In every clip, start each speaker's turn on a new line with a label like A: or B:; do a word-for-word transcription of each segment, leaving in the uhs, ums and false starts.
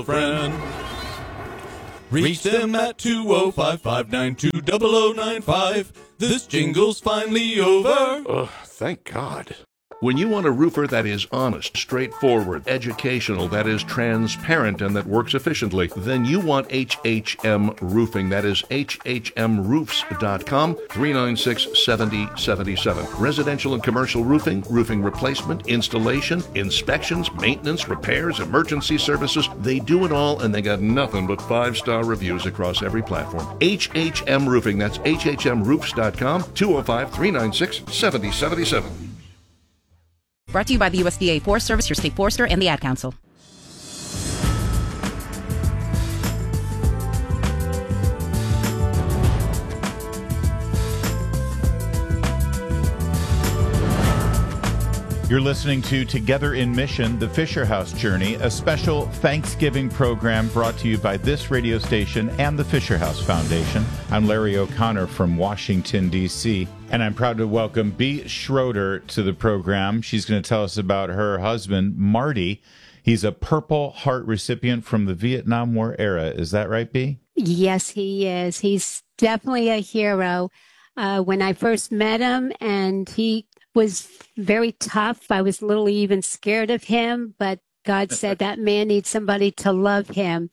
A: friend. Reach them at two oh five, five nine two, zero zero nine five. This jingle's finally over.
B: Ugh, thank God. When you want a roofer that is honest, straightforward, educational, that is transparent, and that works efficiently, then you want H H M Roofing. That is H H M roofs dot com, three nine six, seven oh seven seven. Residential and commercial roofing, roofing replacement, installation, inspections, maintenance, repairs, emergency services. They do it all, and they got nothing but five-star reviews across every platform. H H M Roofing. That's H H M roofs dot com, two oh five, three nine six, seven oh seven seven.
C: Brought to you by the U S D A Forest Service, your state forester, and the Ad Council.
D: You're listening to Together in Mission, the Fisher House Journey, a special Thanksgiving program brought to you by this radio station and the Fisher House Foundation. I'm Larry O'Connor from Washington, D C, and I'm proud to welcome Bea Schroeder to the program. She's going to tell us about her husband, Marty. He's a Purple Heart recipient from the Vietnam War era. Is that right, Bea?
E: Yes, he is. He's definitely a hero. Uh, when I first met him, and he was very tough. I was a little even scared of him, but God said that man needs somebody to love him.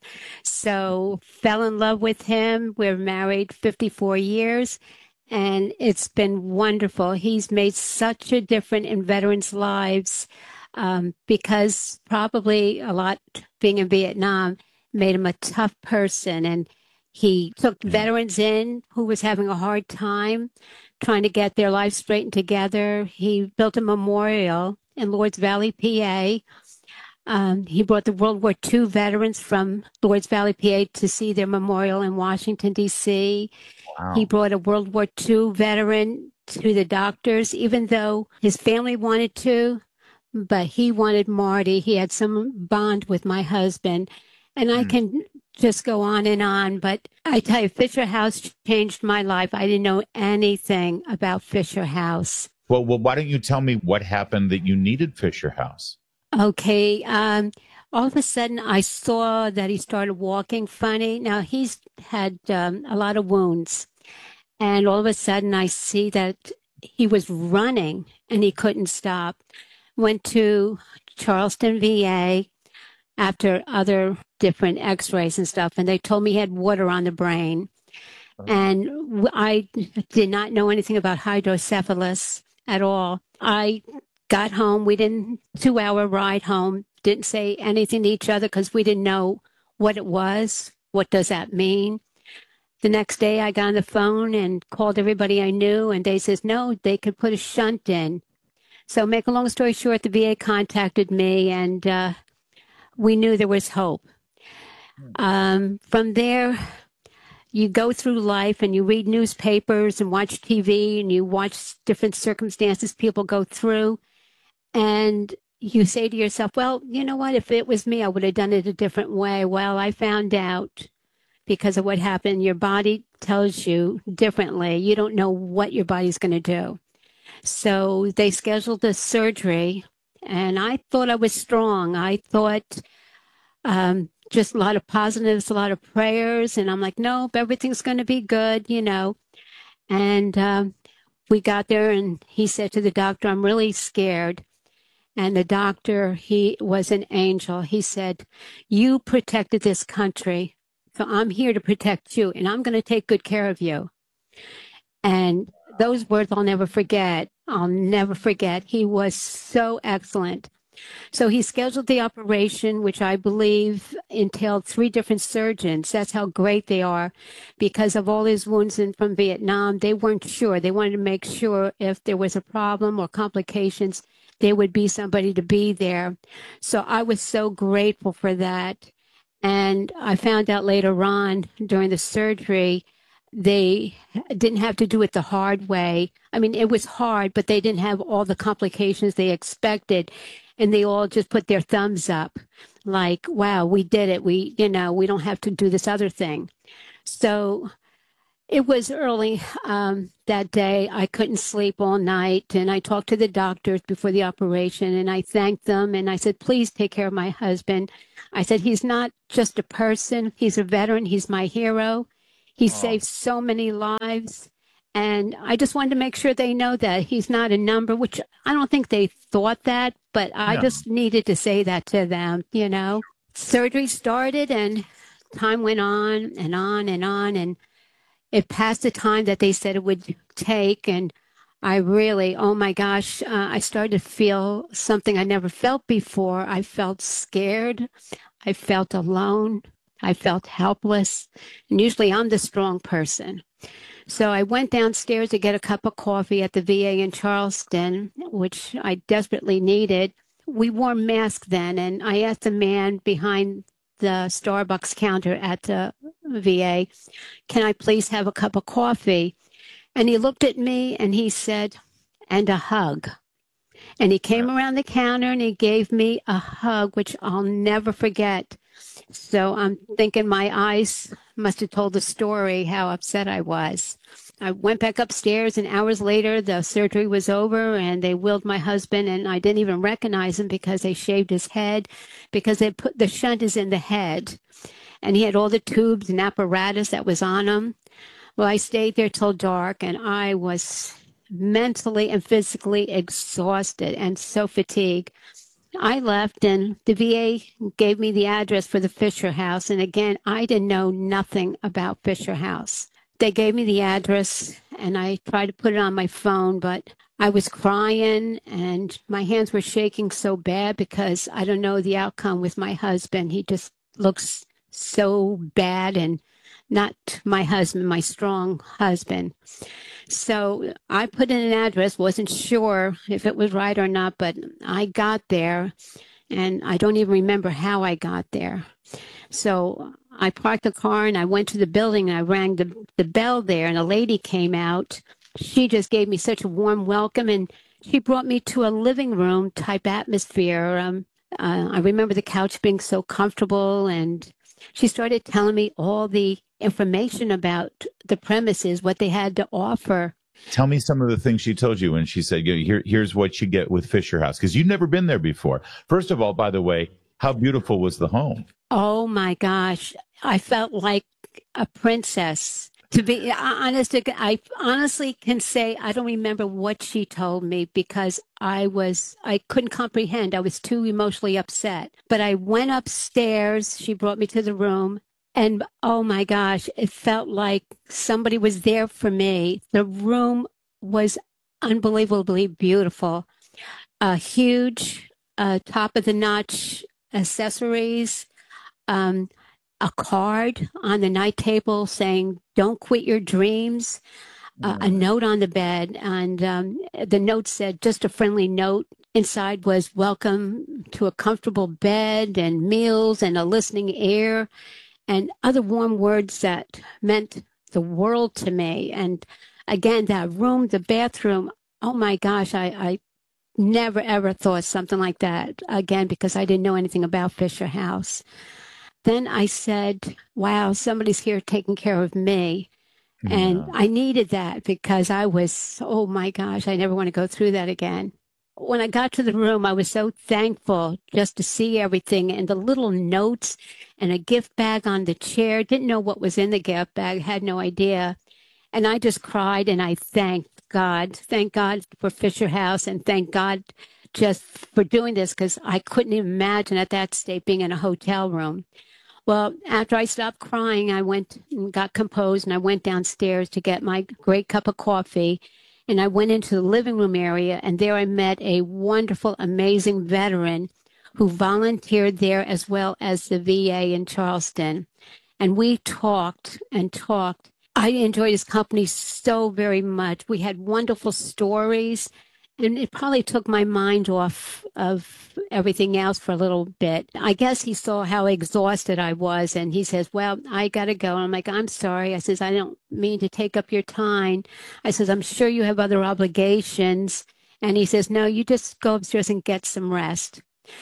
E: So fell in love with him. We're married fifty-four years, and it's been wonderful. He's made such a difference in veterans' lives um, because probably a lot being in Vietnam made him a tough person. And he took veterans in who was having a hard time trying to get their lives straightened together. He built a memorial in Lords Valley, P A. Um, he brought the World War Two veterans from Lords Valley, P A to see their memorial in Washington, D C. Wow. He brought a World War Two veteran to the doctors, even though his family wanted to, but he wanted Marty. He had some bond with my husband. And I can just go on and on, but I tell you, Fisher House changed my life. I didn't know anything about Fisher House.
D: Well, well, why don't you tell me what happened that you needed Fisher House?
E: Okay. Um, all of a sudden, I saw that he started walking funny. Now, he's had um, a lot of wounds. And all of a sudden, I see that he was running and he couldn't stop. Went to Charleston, V A, after other different x-rays and stuff, and they told me he had water on the brain. And I did not know anything about hydrocephalus at all. I got home. We didn't, two-hour ride home, didn't say anything to each other because we didn't know what it was. What does that mean? The next day, I got on the phone and called everybody I knew, and they says, no, they could put a shunt in. So make a long story short, the V A contacted me, and uh, we knew there was hope. Um, from there, you go through life and you read newspapers and watch T V and you watch different circumstances people go through. And you say to yourself, well, you know what? If it was me, I would have done it a different way. Well, I found out because of what happened, your body tells you differently. You don't know what your body's going to do. So they scheduled a surgery, and I thought I was strong. I thought um, just a lot of positives, a lot of prayers. And I'm like, nope, everything's going to be good, you know. And um, we got there, and he said to the doctor, I'm really scared. And the doctor, he was an angel. He said, you protected this country, so I'm here to protect you, and I'm going to take good care of you. And those words I'll never forget. I'll never forget. He was so excellent. So he scheduled the operation, which I believe entailed three different surgeons. That's how great they are. Because of all his wounds in, from Vietnam, they weren't sure. They wanted to make sure if there was a problem or complications, there would be somebody to be there. So I was so grateful for that. And I found out later on during the surgery, they didn't have to do it the hard way. I mean, it was hard, but they didn't have all the complications they expected. And they all just put their thumbs up like, wow, we did it. We, you know, we don't have to do this other thing. So It was early um, that day. I couldn't sleep all night, and I talked to the doctors before the operation, and I thanked them, and I said, please take care of my husband. I said, he's not just a person. He's a veteran. He's my hero. He saved so many lives, and I just wanted to make sure they know that he's not a number, which I don't think they thought that, but I
D: No.
E: just needed to say that to them, you know. Surgery started, and time went on and on and on, and it passed the time that they said it would take. And I really, oh my gosh, uh, I started to feel something I never felt before. I felt scared. I felt alone. I felt helpless. And usually I'm the strong person. So I went downstairs to get a cup of coffee at the V A in Charleston, which I desperately needed. We wore masks then, and I asked the man behind the Starbucks counter at the V A, can I please have a cup of coffee? And he looked at me and he said, and a hug. And he came around the counter and he gave me a hug, which I'll never forget. So I'm thinking my eyes must have told the story how upset I was. I went back upstairs, and hours later, the surgery was over, and they wheeled my husband, and I didn't even recognize him because they shaved his head, because they put the shunt is in the head, and he had all the tubes and apparatus that was on him. Well, I stayed there till dark, and I was mentally and physically exhausted and so fatigued. I left, and the V A gave me the address for the Fisher House, and again, I didn't know nothing about Fisher House. They gave me the address, and I tried to put it on my phone, but I was crying, and my hands were shaking so bad because I don't know the outcome with my husband. He just looks so bad, and not my husband, my strong husband. So I put in an address, wasn't sure if it was right or not, but I got there, and I don't even remember how I got there. So I parked the car and I went to the building and I rang the, the bell there, and a lady came out. She just gave me such a warm welcome, and she brought me to a living room type atmosphere. Um, uh, I remember the couch being so comfortable, and she started telling me all the information about the premises, what they had to offer.
D: Tell me some of the things she told you when she said, Here, here's what you get with Fisher House, because you'd never been there before. First of all, by the way, how beautiful was the home?
E: Oh my gosh. I felt like a princess. To be honest, I honestly can say I don't remember what she told me because I was, I couldn't comprehend. I was too emotionally upset. But I went upstairs. She brought me to the room. And oh my gosh, it felt like somebody was there for me. The room was unbelievably beautiful. A huge, uh, top of the notch accessories, um, a card on the night table saying, don't quit your dreams, uh, a note on the bed. And um, the note said, just a friendly note. Inside was welcome to a comfortable bed and meals and a listening ear and other warm words that meant the world to me. And again, that room, the bathroom, oh my gosh, I, I never, ever thought something like that again because I didn't know anything about Fisher House. Then I said, wow, somebody's here taking care of me. Yeah. And I needed that because I was, oh my gosh, I never want to go through that again. When I got to the room, I was so thankful just to see everything and the little notes and a gift bag on the chair. Didn't know what was in the gift bag, had no idea. And I just cried and I thanked God. Thank God for Fisher House and thank God just for doing this because I couldn't imagine at that state being in a hotel room. Well, after I stopped crying, I went and got composed and I went downstairs to get my great cup of coffee. And I went into the living room area, and there I met a wonderful, amazing veteran who volunteered there as well as the V A in Charleston. And we talked and talked. I enjoyed his company so very much. We had wonderful stories, and it probably took my mind off of everything else for a little bit. I guess he saw how exhausted I was, and he says, well, I got to go. And I'm like, I'm sorry. I says, I don't mean to take up your time. I says, I'm sure you have other obligations. And he says, no, you just go upstairs and get some rest.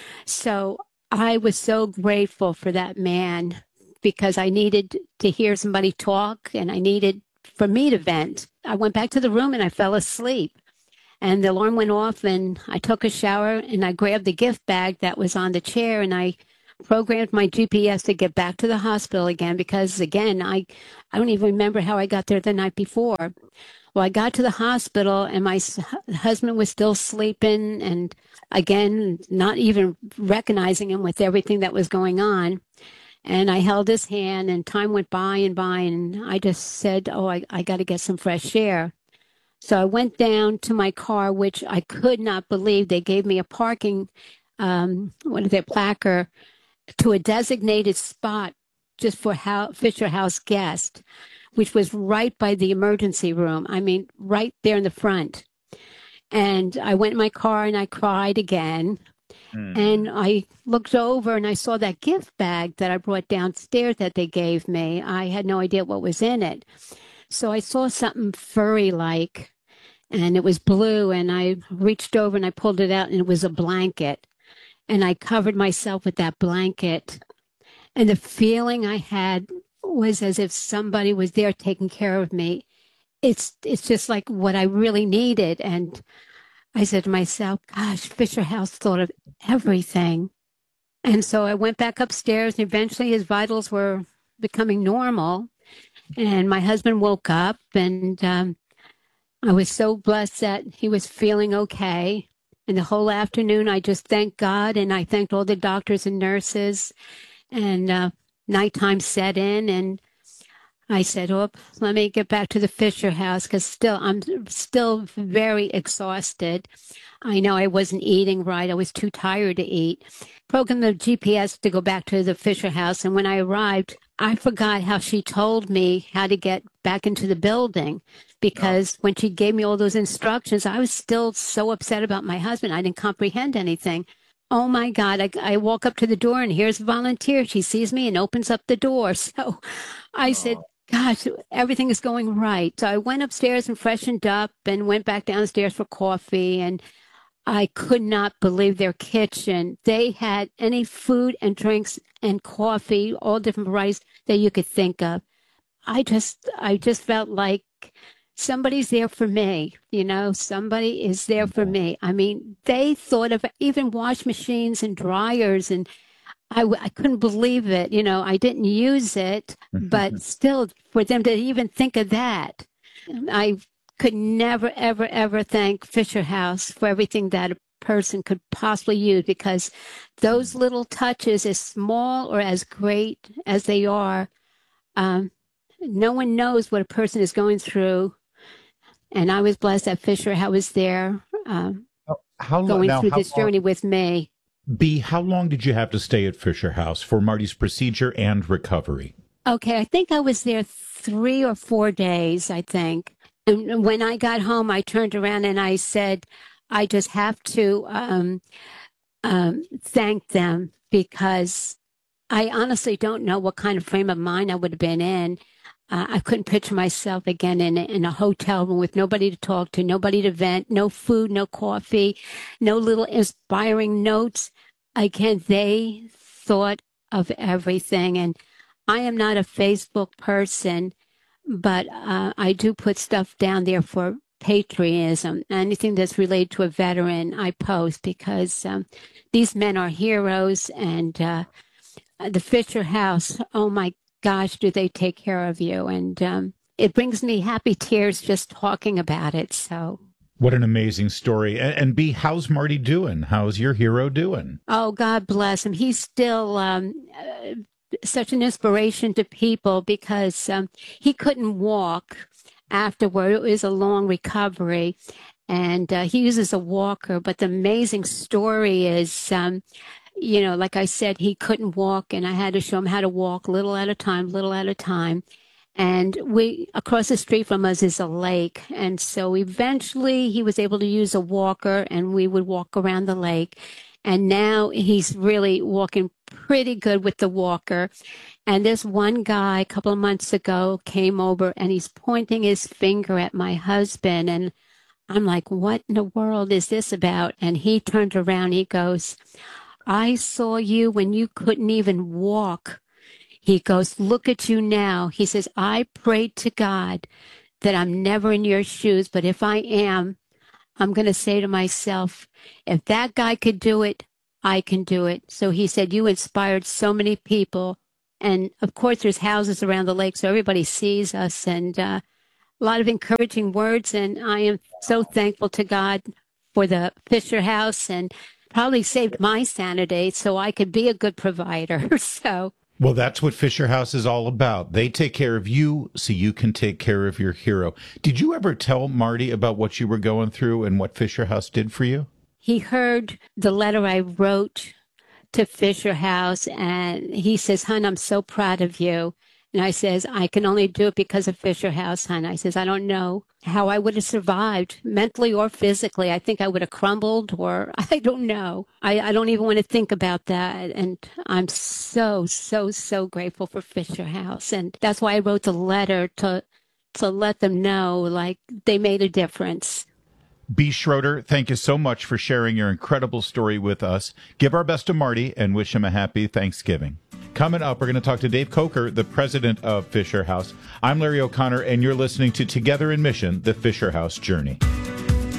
E: So I was so grateful for that man because I needed to hear somebody talk, and I needed for me to vent. I went back to the room and I fell asleep. And the alarm went off and I took a shower and I grabbed the gift bag that was on the chair and I programmed my G P S to get back to the hospital again because, again, I, I don't even remember how I got there the night before. Well, I got to the hospital and my husband was still sleeping and, again, not even recognizing him with everything that was going on. And I held his hand and time went by and by and I just said, oh, I, I got to get some fresh air. So I went down to my car, which I could not believe. They gave me a parking, um, what is it, placard to a designated spot just for how, Fisher House guests, which was right by the emergency room. I mean, right there in the front. And I went in my car and I cried again. Mm. And I looked over and I saw that gift bag that I brought downstairs that they gave me. I had no idea what was in it. So I saw something furry-like, and it was blue, and I reached over and I pulled it out, and it was a blanket. And I covered myself with that blanket. And the feeling I had was as if somebody was there taking care of me. It's it's just like what I really needed. And I said to myself, gosh, Fisher House thought of everything. And so I went back upstairs, and eventually his vitals were becoming normal. And my husband woke up, and um, I was so blessed that he was feeling okay. And the whole afternoon, I just thanked God, and I thanked all the doctors and nurses. And uh, nighttime set in, and I said, oh, let me get back to the Fisher House, because still, I'm still very exhausted. I know I wasn't eating right. I was too tired to eat. Programmed the G P S to go back to the Fisher House, and when I arrived, I forgot how she told me how to get back into the building, because when she gave me all those instructions, I was still so upset about my husband. I didn't comprehend anything. Oh, my God. I, I walk up to the door, and here's a volunteer. She sees me and opens up the door. So I said, gosh, everything is going right. So I went upstairs and freshened up and went back downstairs for coffee, and I could not believe their kitchen. They had any food and drinks and coffee, all different varieties that you could think of. I just, I just felt like somebody's there for me, you know, somebody is there for me. I mean, they thought of even wash machines and dryers, and I, I couldn't believe it. You know, I didn't use it, but still for them to even think of that, I could never, ever, ever thank Fisher House for everything that a person could possibly use, because those little touches, as small or as great as they are, um, no one knows what a person is going through. And I was blessed that Fisher House was there um,
D: how long,
E: going
D: now,
E: through
D: how
E: this journey
D: long,
E: with me.
D: B, how long did you have to stay at Fisher House for Marty's procedure and recovery?
E: Okay, I think I was there three or four days, I think. And when I got home, I turned around and I said, I just have to um, um, thank them, because I honestly don't know what kind of frame of mind I would have been in. Uh, I couldn't picture myself again in a, in a hotel room with nobody to talk to, nobody to vent, no food, no coffee, no little inspiring notes. Again, they thought of everything. And I am not a Facebook person, but uh, I do put stuff down there for patriotism. Anything that's related to a veteran, I post, because um, these men are heroes. And uh, the Fisher House, oh my gosh, do they take care of you. And um, it brings me happy tears just talking about it. So
D: what an amazing story. And, and B, how's Marty doing? How's your hero doing?
E: Oh, God bless him. He's still um, uh, such an inspiration to people, because um, he couldn't walk afterward. It was a long recovery, and uh, he uses a walker. But the amazing story is, um, you know, like I said, he couldn't walk, and I had to show him how to walk little at a time, little at a time. And we, across the street from us is a lake. And so eventually he was able to use a walker, and we would walk around the lake. And now he's really walking pretty good with the walker. And this one guy a couple of months ago came over, and he's pointing his finger at my husband. And I'm like, what in the world is this about? And he turned around, he goes, I saw you when you couldn't even walk. He goes, look at you now. He says, I prayed to God that I'm never in your shoes, but if I am, I'm going to say to myself, if that guy could do it, I can do it. So he said, you inspired so many people. And of course, there's houses around the lake, so everybody sees us, and uh, a lot of encouraging words. And I am so thankful to God for the Fisher House, and probably saved my sanity so I could be a good provider. So.
D: Well, that's what Fisher House is all about. They take care of you so you can take care of your hero. Did you ever tell Marty about what you were going through and what Fisher House did for you? He
E: heard the letter I wrote to Fisher House, and he says, hon, I'm so proud of you. And I says, I can only do it because of Fisher House, hon. I says, I don't know how I would have survived, mentally or physically. I think I would have crumbled, or I don't know. I, I don't even want to think about that. And I'm so, so, so grateful for Fisher House. And that's why I wrote the letter, to to let them know, like, they made a difference.
D: B. Schroeder, thank you so much for sharing your incredible story with us. Give our best to Marty and wish him a happy Thanksgiving. Coming up, we're going to talk to Dave Coker, the president of Fisher House. I'm Larry O'Connor, and you're listening to Together in Mission, the Fisher House Journey.